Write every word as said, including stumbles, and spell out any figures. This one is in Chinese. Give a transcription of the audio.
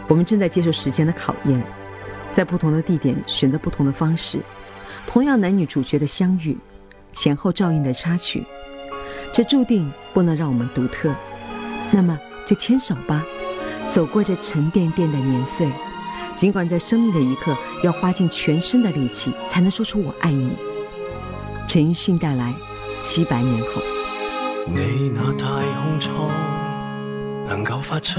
我们正在接受时间的考验，在不同的地点选择不同的方式，同样男女主角的相遇，前后照应的插曲，这注定不能让我们独特。那么就牵手吧，走过这沉甸甸的年岁，尽管在生命的一刻要花尽全身的力气才能说出我爱你。陈奕迅带来七百年后。 你那太空艙能夠發出